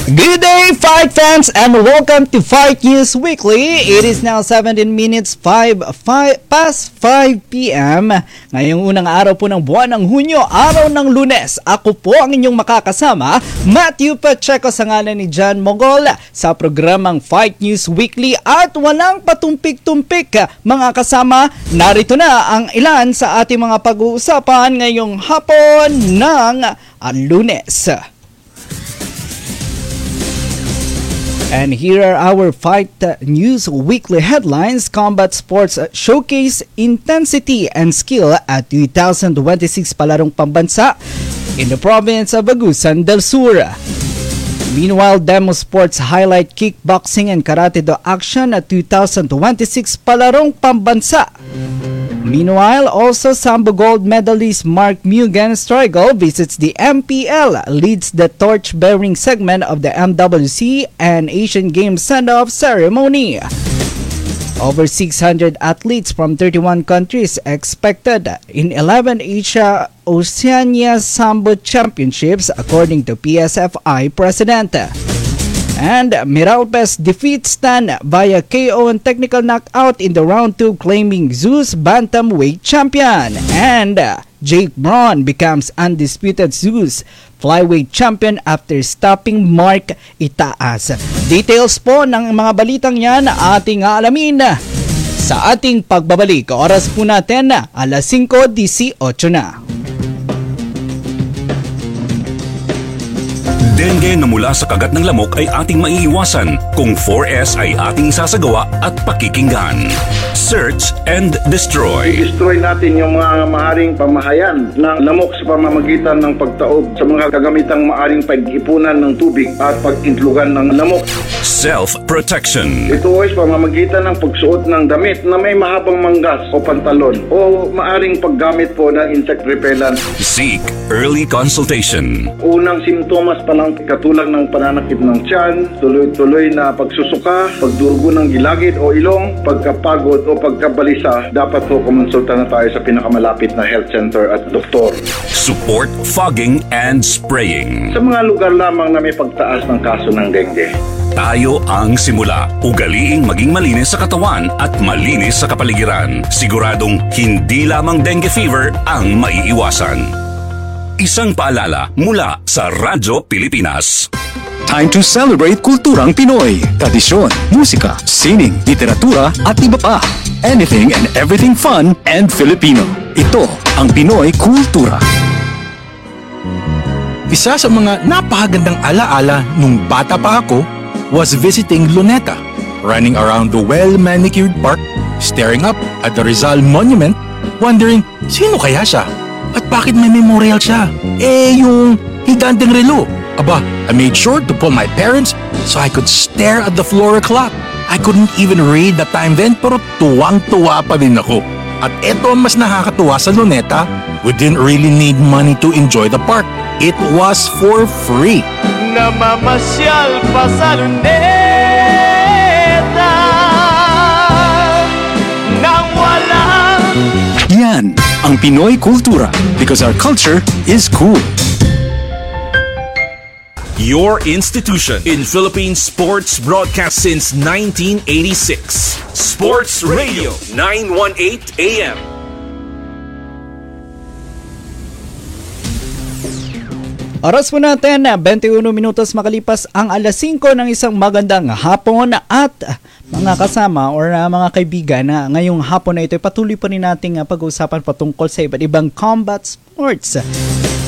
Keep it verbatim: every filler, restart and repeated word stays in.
Good day, Fight fans, and welcome to Fight News Weekly. It is now seventeen minutes five, five past five p.m. Ngayong unang araw po ng buwan ng Hunyo, araw ng Lunes. Ako po ang inyong makakasama, Matthew Pacheco sa ngalan ni John Mogol sa programang Fight News Weekly at walang patumpik-tumpik. Mga kasama, narito na ang ilan sa ating mga pag-uusapan ngayong hapon ng Lunes. And here are our Fight News Weekly headlines. Combat Sports showcase intensity and skill at twenty twenty-six Palarong Pambansa in the province of Agusan del Sur. Meanwhile, Demo Sports highlight kickboxing and karate do action at twenty twenty-six Palarong Pambansa. Meanwhile, also Sambo gold medalist Mark Mugen Striegel visits the M P L, leads the torch-bearing segment of the M W C and Asian Games send-off ceremony. Over six hundred athletes from thirty-one countries expected in eleven Asia Oceania Sambo Championships, according to P S F I President. And Miralpes defeats Stan via K O and technical knockout in the round two, claiming Zeus bantamweight champion. And Jake Braun becomes undisputed Zeus flyweight champion after stopping Mark Itaas. Details po ng mga balitang yan ating aalamin sa ating pagbabalik. Oras po natin alas singko eighteen na. Dengue na mula sa kagat ng lamok ay ating maiiwasan kung four S ay ating sasagawa at pakikinggan. Search and destroy. I-destroy natin yung mga maaring pamahayan ng lamok sa pamamagitan ng pagtaob sa mga kagamitang maaring pag-ipunan ng tubig at pag-intlugan ng lamok. Self-protection. Ito ay pamamagitan ng pagsuot ng damit na may mahabang manggas o pantalon o maaring paggamit po ng insect repellent. Seek early consultation. Unang simptomas pa lang katulad ng pananakit ng tiyan, tuloy-tuloy na pagsusuka, pagdurugo ng gilagid o ilong, pagkapagod o pagkabalisa, dapat po kumonsulta na tayo sa pinakamalapit na health center at doktor. Support fogging and spraying. Sa mga lugar lamang na may pagtaas ng kaso ng dengue, tayo ang simula. Ugaliing maging malinis sa katawan at malinis sa kapaligiran. Siguradong hindi lamang dengue fever ang maiiwasan. Isang paalala mula sa Radyo Pilipinas. Time to celebrate kulturang Pinoy. Tradisyon, musika, sining, literatura at iba pa. Anything and everything fun and Filipino. Ito ang Pinoy Kultura. Isa sa mga napakagandang alaala nung bata pa ako was visiting Luneta, running around the well-manicured park, staring up at the Rizal Monument, wondering sino kaya siya? At bakit may memorial siya? Eh, yung higanteng relo. Aba, I made sure to pull my parents so I could stare at the floor clock. I couldn't even read the time then, pero tuwang-tuwa pa din ako. At eto ang mas nakakatuwa sa Luneta, we didn't really need money to enjoy the park. It was for free. Namamasyal pa sa Luneta nang walang Yan ang Pinoy Kultura, because our culture is cool. Your institution in Philippine sports broadcast since nineteen eighty-six. Sports Radio nine eighteen A M. Oras po natin, twenty-one minutos makalipas ang alas singko ng isang magandang hapon at mga kasama or uh, mga kaibigan na ngayong hapon na ito patuloy pa rin nating uh, pag-uusapan patungkol sa iba't ibang combat sports.